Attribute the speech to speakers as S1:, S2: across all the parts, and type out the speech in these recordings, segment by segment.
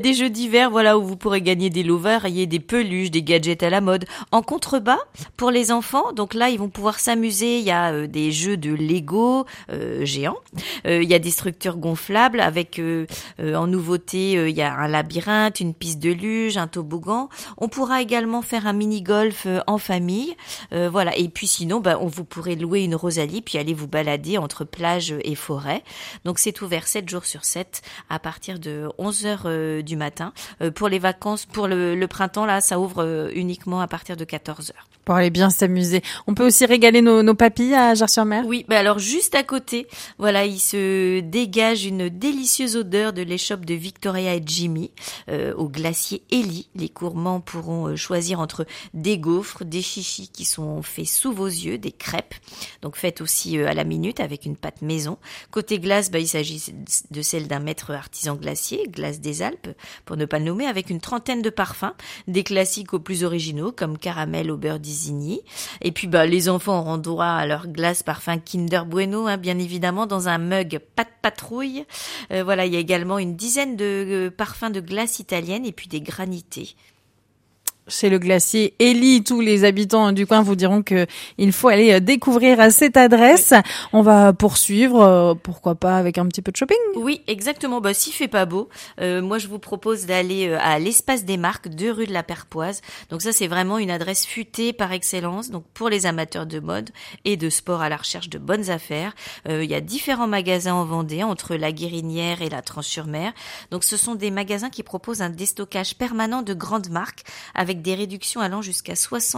S1: Des jeux d'hiver, voilà, où vous pourrez gagner des lots variés, des peluches, des gadgets à la mode. En contrebas, pour les enfants, donc là, ils vont pouvoir s'amuser. Il y a des jeux de Lego géants. Il y a des structures gonflables avec, en nouveauté, il y a un labyrinthe, une piste de luge, un toboggan. On pourra également faire un mini-golf en famille. Voilà. Et puis sinon, vous pourrez louer une Rosalie puis aller vous balader entre plage et forêt. Donc c'est ouvert 7 jours sur 7 à partir de 11h du matin. Pour les vacances, pour le printemps, là, ça ouvre uniquement à partir de 14h.
S2: Pour aller bien s'amuser. On peut aussi régaler nos papilles à Ajaccio-sur-Mer?
S1: Oui, alors juste à côté, voilà, il se dégage une délicieuse odeur de l'échoppe de Victoria et Jimmy au glacier Ellie. Les gourmands pourront choisir entre des gaufres, des chichis qui sont faits sous vos yeux, des crêpes, donc faites aussi à la minute avec une pâte maison. Côté glace, il s'agit de celle d'un maître artisan glacier, Glace des Alpes, pour ne pas le nommer, avec une 30aine de parfums, des classiques aux plus originaux comme caramel au beurre d'Isigny. Et puis les enfants auront droit à leur glace parfum Kinder Bueno, bien évidemment, dans un mug pas de patrouille. Voilà, il y a également une dizaine de parfums de glace italienne et puis des granités.
S2: Chez le glacier Ellie, tous les habitants du coin vous diront que il faut aller découvrir cette adresse. Oui. On va poursuivre, pourquoi pas avec un petit peu de shopping.
S1: Oui, exactement. S'il fait pas beau, moi je vous propose d'aller à l'espace des marques, 2 rue de la Perpoise. Donc ça, c'est vraiment une adresse futée par excellence. Donc pour les amateurs de mode et de sport à la recherche de bonnes affaires, il y a différents magasins en Vendée entre la Guérinière et la Tranche-sur-Mer. Donc ce sont des magasins qui proposent un déstockage permanent de grandes marques avec des réductions allant jusqu'à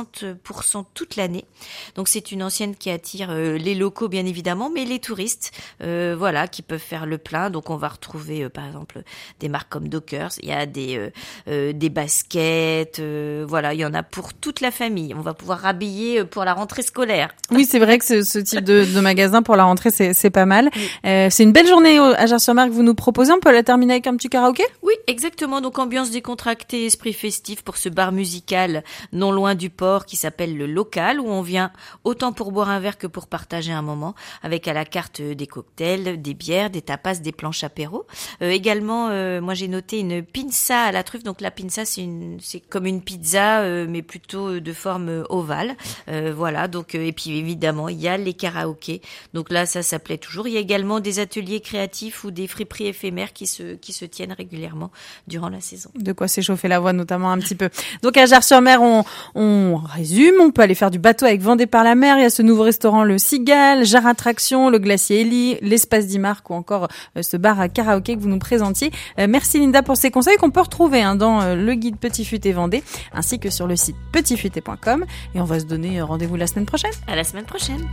S1: 60% toute l'année. Donc c'est une enseigne qui attire les locaux bien évidemment, mais les touristes, qui peuvent faire le plein. Donc on va retrouver par exemple des marques comme Dockers. Il y a des baskets, il y en a pour toute la famille. On va pouvoir habiller pour la rentrée scolaire.
S2: Oui, c'est vrai que ce type de magasin pour la rentrée, c'est pas mal. Oui. C'est une belle journée à Ajaccio-sur-Mer que vous nous proposez. On peut la terminer avec un petit karaoké?
S1: Oui, exactement. Donc ambiance décontractée, esprit festif pour ce bar musical non loin du port qui s'appelle le Local, où on vient autant pour boire un verre que pour partager un moment, avec à la carte des cocktails, des bières, des tapas, des planches apéro. Également, moi j'ai noté une pinza à la truffe. Donc la pinza, c'est comme une pizza, mais plutôt de forme ovale. Donc et puis évidemment il y a les karaokés. Donc là ça plaît toujours. Il y a également des ateliers créatifs ou des friperies éphémères qui se tiennent régulièrement durant la saison.
S2: De quoi s'échauffer la voix notamment un petit peu. Donc à Ajaccio-sur-Mer, on résume, on peut aller faire du bateau avec Vendée par la mer. Il y a ce nouveau restaurant Le Cigale, Jarre Attraction, le glacier Ellie, l'espace d'Imark ou encore ce bar à karaoké que vous nous présentiez. Merci Linda pour ces conseils qu'on peut retrouver dans le guide Petit Futé Vendée ainsi que sur le site petitfuté.com. Et on va se donner rendez-vous la semaine prochaine.
S1: À la semaine prochaine.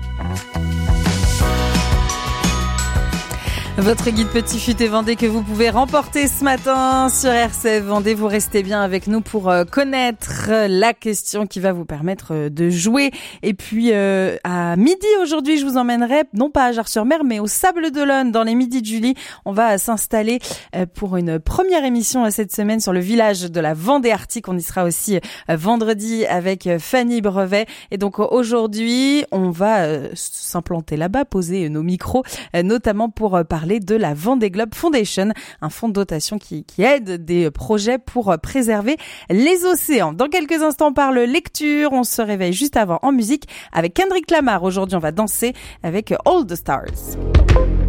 S2: Votre guide Petit Futé Vendée que vous pouvez remporter ce matin sur RCF Vendée. Vous restez bien avec nous pour connaître la question qui va vous permettre de jouer. Et puis à midi aujourd'hui, je vous emmènerai non pas à Ajaccio-sur-Mer mais au Sable d'Olonne dans les midis de Julie. On va s'installer pour une première émission cette semaine sur le village de la Vendée Arctique. On y sera aussi vendredi avec Fanny Brevet. Et donc aujourd'hui, on va s'implanter là-bas, poser nos micros, notamment pour parler de la Vendée Globe Foundation, un fonds de dotation qui aide des projets pour préserver les océans. Dans quelques instants, on parle lecture. On se réveille juste avant en musique avec Kendrick Lamar. Aujourd'hui, on va danser avec All the Stars.